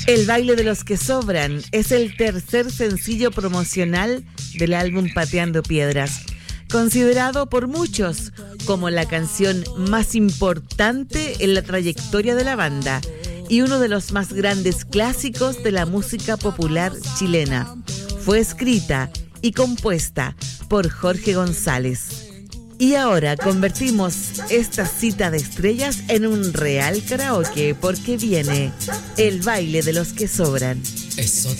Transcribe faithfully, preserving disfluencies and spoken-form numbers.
El baile de los que sobran es el tercer sencillo promocional del álbum Pateando Piedras, considerado por muchos como la canción más importante en la trayectoria de la banda y uno de los más grandes clásicos de la música popular chilena. Fue escrita y compuesta por Jorge González. Y ahora convertimos esta cita de estrellas en un real karaoke porque viene el baile de los que sobran. Eso